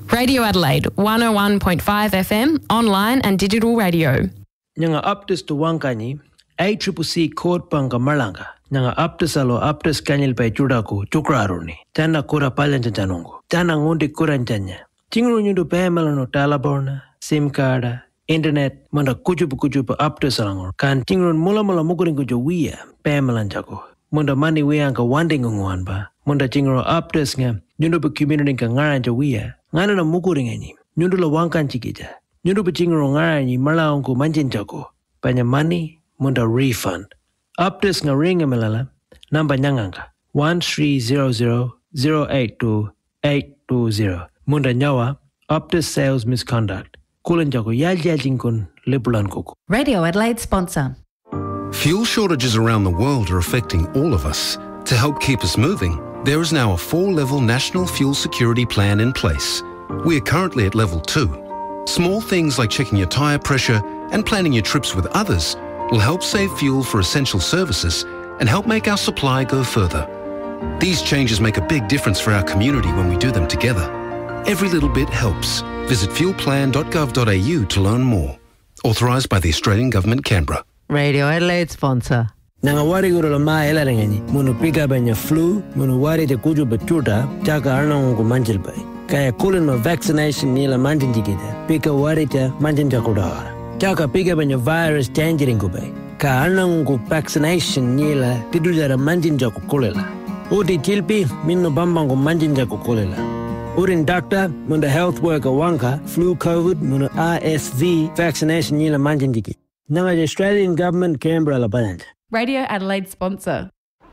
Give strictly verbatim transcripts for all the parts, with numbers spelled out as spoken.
Radio Adelaide, one oh one point five F M, online and digital radio. Nyanga Optus to Wankani, A C C C Court Panga Malanga. Nyanga Optus alo Optus Kanyil Pai Chudaku, Chukraruni. Tana Kura Palanjanongo. Tana Ngundi Kuranjanya. Tingru Nyudu Pamelano Talaborna, SIM card, Internet, Manda Kujupu Kujupu Optus alangor. Kan Tingrun Mula Mula Mukuringujo Wea, Pamelanjago. Munda Mani Weanka Wandingunwanba. Munda Tingro Optus Ngam, Nyudu Community Kangaranja Wea. Ngana na Mukuringani. Nyudu la Wankan Chikita. Nyudu Tingro Ngarani Malaunku Manjinjago. Panya money, Munda refund. Optus nga ringa malala, namba nyanganga, one three zero zero zero eight two eight two zero. Munda nyawa, Optus sales misconduct. Kulanjago yaljajinkun lipulan kuku. Radio Adelaide sponsor. Fuel shortages around the world are affecting all of us. To help keep us moving, there is now a four-level national fuel security plan in place. We are currently at level two. Small things like checking your tyre pressure and planning your trips with others will help save fuel for essential services and help make our supply go further. These changes make a big difference for our community when we do them together. Every little bit helps. Visit fuel plan dot gov dot a u to learn more. Authorised by the Australian Government, Canberra. Radio Adelaide sponsor. Nanga wari guru la maa ela rengani. Munu pika banya flu, munu wari te kuju betuta, chaka arna ungu manjil bai. Kaya kulin ma vaccination nila manjin jikita, pika wari te manjin jakudahara. Chaka pika banya virus tangerine kubai. Ka anangu vaccination nila tidudara manjinja kukulela. Uti tilpi minno bambangu manjinja kukulela. Urin doctor munda health worker wanka flu COVID munda R S V vaccination nila manjinjiki. Nanga the Australian Government Canberra la band. Radio Adelaide sponsor.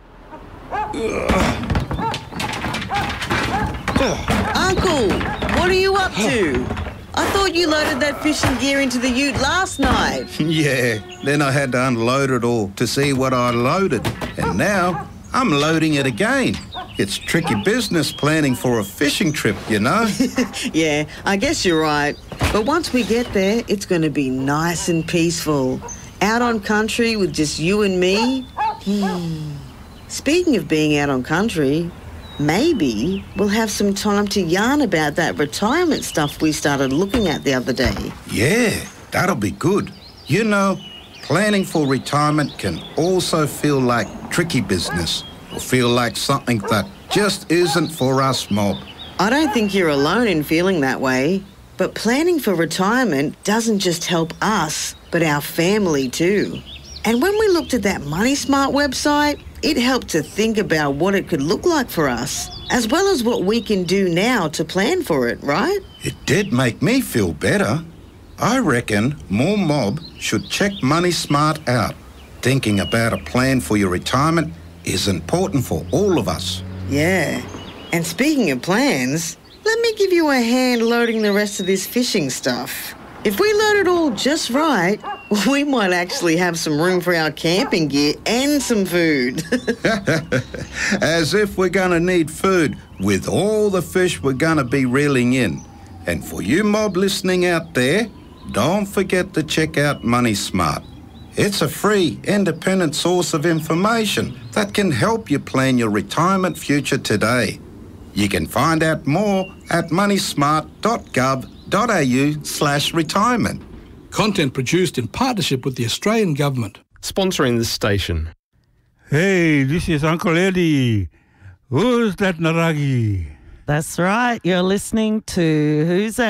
Uncle, what are you up to? I thought you loaded that fishing gear into the ute last night. Yeah, then I had to unload it all to see what I loaded. And now I'm loading it again. It's tricky business planning for a fishing trip, you know? Yeah, I guess you're right. But once we get there, it's going to be nice and peaceful. Out on country with just you and me. Hmm. Speaking of being out on country, maybe we'll have some time to yarn about that retirement stuff we started looking at the other day. Yeah, that'll be good. You know, planning for retirement can also feel like tricky business or feel like something that just isn't for us mob. I don't think you're alone in feeling that way. But planning for retirement doesn't just help us, but our family too. And when we looked at that Money Smart website, it helped to think about what it could look like for us, as well as what we can do now to plan for it, right? It did make me feel better. I reckon more mob should check Money Smart out. Thinking about a plan for your retirement is important for all of us. Yeah. And speaking of plans, let me give you a hand loading the rest of this fishing stuff. If we load it all just right, we might actually have some room for our camping gear and some food. As if we're going to need food with all the fish we're going to be reeling in. And for you mob listening out there, don't forget to check out Money Smart. It's a free, independent source of information that can help you plan your retirement future today. You can find out more at moneysmart dot gov dot a u slash retirement. Content produced in partnership with the Australian Government. Sponsoring this station. Hey, this is Uncle Eddie. Who's that Naragi? That's right. You're listening to Who's That?